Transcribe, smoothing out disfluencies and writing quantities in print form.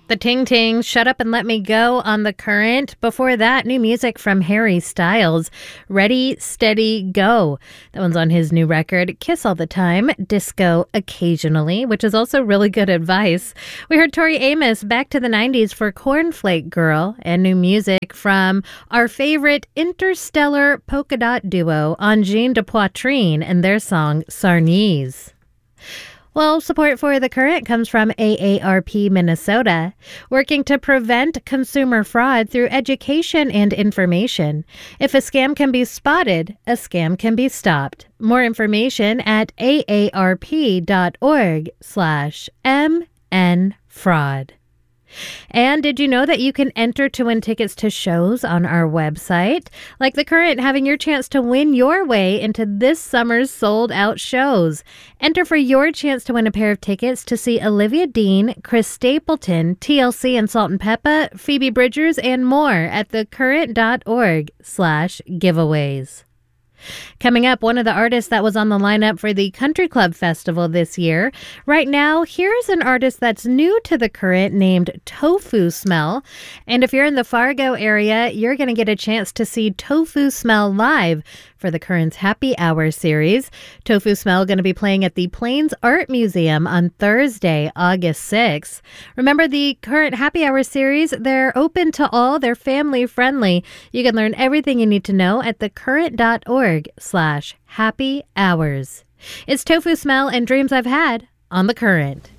The Ting Ting, Shut Up and Let Me Go on The Current. Before that, new music from Harry Styles, Ready, Steady, Go. That one's on his new record, Kiss All the Time, Disco Occasionally, which is also really good advice. We heard Tori Amos, Back to the 90s for Cornflake Girl, and new music from our favorite interstellar polka dot duo, Angine de Poitrine, and their song, Sarnese. Well, support for The Current comes from AARP Minnesota, working to prevent consumer fraud through education and information. If a scam can be spotted, a scam can be stopped. More information at aarp.org/mnfraud. And did you know that you can enter to win tickets to shows on our website? Like The Current, having your chance to win your way into this summer's sold-out shows. Enter for your chance to win a pair of tickets to see Olivia Dean, Chris Stapleton, TLC and Salt and Peppa, Phoebe Bridgers, and more at thecurrent.org/giveaways. Coming up, one of the artists that was on the lineup for the Country Club Festival this year. Right now, here's an artist that's new to The Current named Tofu Smell. And if you're in the Fargo area, you're going to get a chance to see Tofu Smell live for The Current's Happy Hour series. Tofu Smell going to be playing at the Plains Art Museum on Thursday, August 6th. Remember, the Current Happy Hour series, they're open to all. They're family friendly. You can learn everything you need to know at thecurrent.org/happy hours. It's Tofu Smell and Dreams I've Had on The Current.